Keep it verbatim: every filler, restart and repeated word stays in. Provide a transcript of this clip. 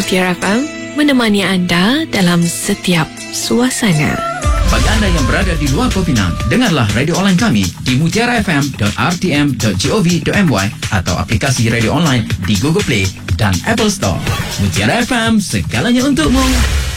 Mutiara F M menemani anda dalam setiap suasana. Bagi anda yang berada di luar Pinang, dengarlah radio online kami di mutiara f m dot r t m dot gov dot m y atau aplikasi radio online di Google Play dan Apple Store. Mutiara F M, segalanya untukmu.